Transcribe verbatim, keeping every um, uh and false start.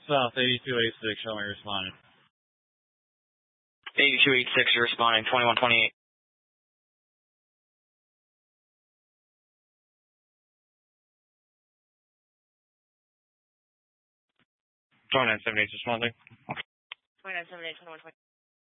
South eighty-two eighty-six, show me responding. eighty-two eighty-six, you're responding, twenty-one twenty-eight. twenty-nine seventy-eight, responding. twenty-nine seventy-eight, twenty-one twenty-eight.